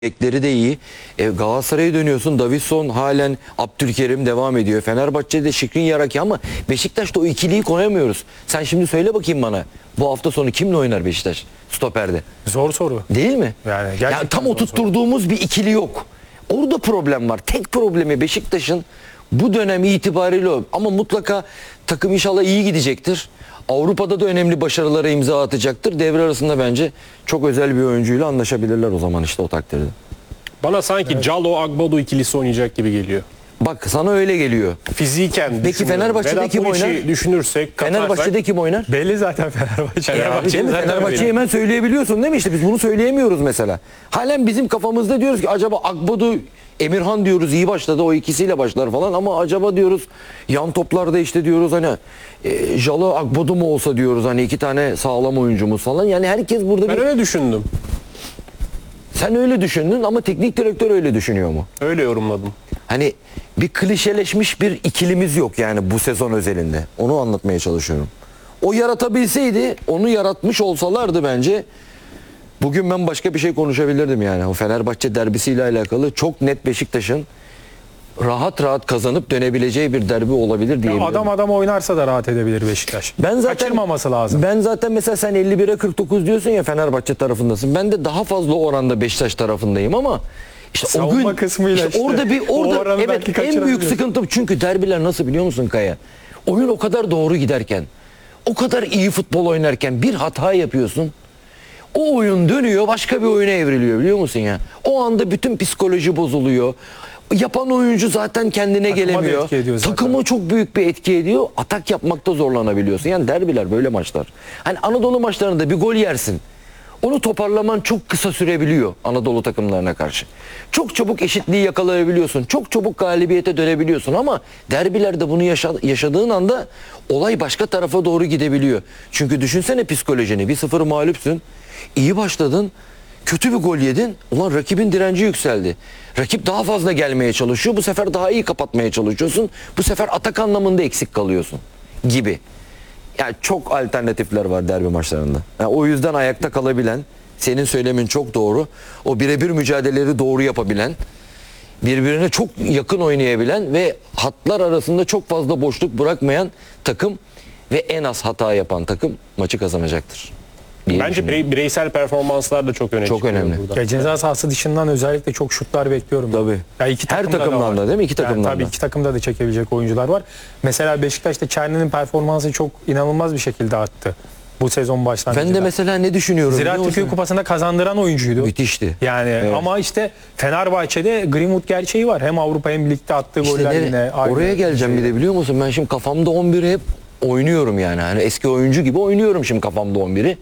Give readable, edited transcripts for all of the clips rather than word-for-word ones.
Bekleri de iyi. Galatasaray'a dönüyorsun. Davinson halen, Abdülkerim devam ediyor. Fenerbahçe'de Skriniar ama Beşiktaş'ta o ikiliyi koyamıyoruz. Sen şimdi söyle bakayım bana. Bu hafta sonu kimle oynar Beşiktaş stoperde? Zor soru. Değil mi? Yani tam oturtturduğumuz bir ikili yok. Orada problem var. Tek problemi Beşiktaş'ın bu dönem itibariyle o. Ama mutlaka takım inşallah iyi gidecektir. Avrupa'da da önemli başarılara imza atacaktır. Devre arasında bence çok özel bir oyuncuyla anlaşabilirler o zaman işte o takdirde. Bana sanki Calo Agbodo ikilisi oynayacak gibi geliyor. Bak sana öyle geliyor. Fiziken Peki Fenerbahçe'de kim oynar? Düşünürsek, Fenerbahçe'de kim oynar? Belli zaten Fenerbahçe. Fenerbahçe'yi hemen söyleyebiliyorsun değil mi? İşte biz bunu söyleyemiyoruz mesela. Halen bizim kafamızda diyoruz ki acaba Agbodo, Emirhan diyoruz iyi başladı, o ikisiyle başlar falan ama acaba diyoruz yan toplarda işte diyoruz hani Jalo Agbodo mu olsa diyoruz hani iki tane sağlam oyuncumuz falan. Yani herkes burada Ben öyle düşündüm. Sen öyle düşündün ama teknik direktör öyle düşünüyor mu? Öyle yorumladım. Hani bir klişeleşmiş bir ikilimiz yok yani bu sezon özelinde. Onu anlatmaya çalışıyorum. O yaratabilseydi, onu yaratmış olsalardı bence bugün ben başka bir şey konuşabilirdim yani. O Fenerbahçe derbisiyle alakalı çok net Beşiktaş'ın rahat rahat kazanıp dönebileceği bir derbi olabilir diyebilirim. Adam adam oynarsa da rahat edebilir Beşiktaş. Kaçırmaması lazım. Ben zaten mesela sen 51'e 49 diyorsun ya Fenerbahçe tarafındasın. Ben de daha fazla oranda Beşiktaş tarafındayım ama işte savunma o gün kısmıyla işte orada evet en büyük sıkıntım çünkü derbiler nasıl biliyor musun Kaya? Oyun o kadar doğru giderken, o kadar iyi futbol oynarken bir hata yapıyorsun. O oyun dönüyor başka bir oyuna evriliyor biliyor musun ya? O anda bütün psikoloji bozuluyor. Yapan oyuncu zaten kendine gelemiyor. Takıma çok büyük bir etki ediyor. Atak yapmakta zorlanabiliyorsun. Yani derbiler böyle maçlar. Hani Anadolu maçlarında bir gol yersin. Onu toparlaman çok kısa sürebiliyor Anadolu takımlarına karşı. Çok çabuk eşitliği yakalayabiliyorsun. Çok çabuk galibiyete dönebiliyorsun ama derbilerde bunu yaşadığın anda olay başka tarafa doğru gidebiliyor. Çünkü düşünsene psikolojini. 1-0 mağlupsun. İyi başladın. Kötü bir gol yedin. Ulan rakibin direnci yükseldi. Rakip daha fazla gelmeye çalışıyor. Bu sefer daha iyi kapatmaya çalışıyorsun. Bu sefer atak anlamında eksik kalıyorsun gibi. Yani çok alternatifler var derbi maçlarında. Yani o yüzden ayakta kalabilen, senin söylemin çok doğru. O birebir mücadeleleri doğru yapabilen, birbirine çok yakın oynayabilen ve hatlar arasında çok fazla boşluk bırakmayan takım ve en az hata yapan takım maçı kazanacaktır. Bence bireysel performanslar da çok önemli. Çok önemli. Ya ceza sahası dışından özellikle çok şutlar bekliyorum. Tabii. Ya iki her takımdan da değil mi? İki takımdan tabii da. iki takımda da çekebilecek oyuncular var. Mesela Beşiktaş'ta Çerni'nin performansı çok inanılmaz bir şekilde arttı. Bu sezon başlangıcında. Ben de mesela ne düşünüyorum? Ziraat Türkiye Kupası'nda kazandıran oyuncuydu. Müthişti. Yani evet. Ama işte Fenerbahçe'de Greenwood gerçeği var. Hem Avrupa hem ligde attığı goller yine aynı. Oraya geleceğim bir de biliyor musun? Ben şimdi kafamda 11'i hep oynuyorum yani. Hani eski oyuncu gibi oynuyorum şimdi kafamda 11'i.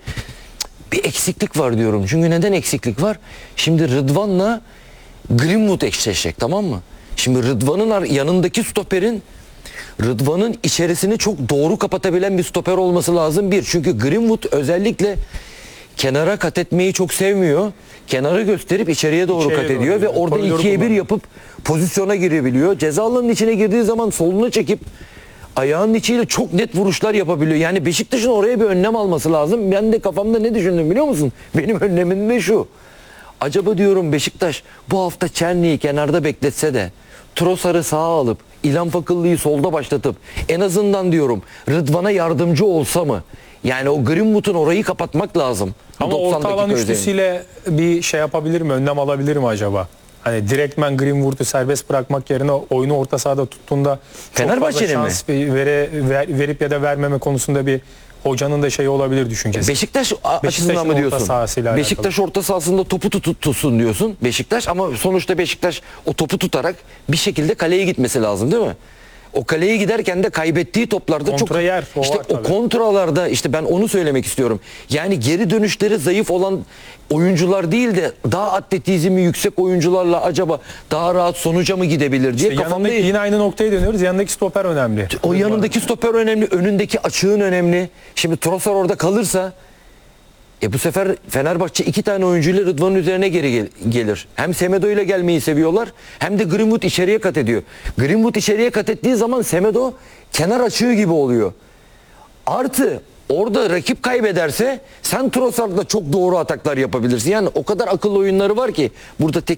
Bir eksiklik var diyorum. Çünkü neden eksiklik var? Şimdi Rıdvan'la Greenwood eşleşecek, tamam mı? Şimdi Rıdvan'ın yanındaki stoperin Rıdvan'ın içerisini çok doğru kapatabilen bir stoper olması lazım bir. Çünkü Greenwood özellikle kenara kat etmeyi çok sevmiyor. Kenarı gösterip içeriye doğru kat ediyor ve orada 2'ye 1 yapıp pozisyona girebiliyor. Ceza alanının içine girdiği zaman solunu çekip ayağının içiyle çok net vuruşlar yapabiliyor. Yani Beşiktaş'ın oraya bir önlem alması lazım. Ben de kafamda ne düşündüm biliyor musun? Benim önlemim de şu. Acaba diyorum Beşiktaş bu hafta Çerni'yi kenarda bekletse de Trossard'ı sağa alıp İlhan Fakıllı'yı solda başlatıp en azından diyorum Rıdvan'a yardımcı olsa mı? Yani o Greenwood'un orayı kapatmak lazım. Ama orta alan üçlüsüyle bir şey yapabilir mi? Önlem alabilir mi acaba? Hani direktmen Greenwood'u serbest bırakmak yerine oyunu orta sahada tuttuğunda Fenerbahçe'nin şans verip ya da vermeme konusunda bir hocanın da şeyi olabilir düşüncesi. Beşiktaş açısından mı diyorsun? Beşiktaş orta sahasında topu tutsun diyorsun Beşiktaş ama sonuçta Beşiktaş o topu tutarak bir şekilde kaleye gitmesi lazım değil mi? O kaleye giderken de kaybettiği toplarda o kontralarda işte ben onu söylemek istiyorum. Yani geri dönüşleri zayıf olan oyuncular değil de daha atletizmi yüksek oyuncularla acaba daha rahat sonuca mı gidebilir diye işte kafamda yine aynı noktaya dönüyoruz. Yanındaki stoper önemli. O yanındaki stoper önemli, önündeki açığın önemli. Şimdi Trossard orada kalırsa bu sefer Fenerbahçe 2 tane oyuncuyla Rıdvan'ın üzerine geri gelir. Hem Semedo ile gelmeyi seviyorlar hem de Greenwood içeriye kat ediyor. Greenwood içeriye kat ettiği zaman Semedo kenar açığı gibi oluyor. Artı Orada rakip kaybederse sen Trossard'la çok doğru ataklar yapabilirsin. Yani o kadar akıllı oyunları var ki burada